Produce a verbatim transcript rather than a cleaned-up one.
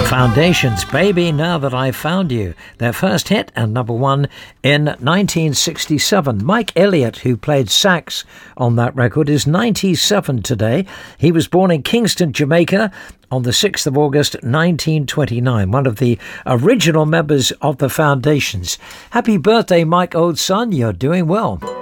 Foundations, Baby, Now That I Found You. Their first hit and number one in nineteen sixty-seven. Mike Elliott, who played sax on that record, is ninety-seven today. He was born in Kingston, Jamaica on the sixth of August nineteen twenty-nine, one of the original members of the Foundations. Happy birthday, Mike, old son. You're doing well.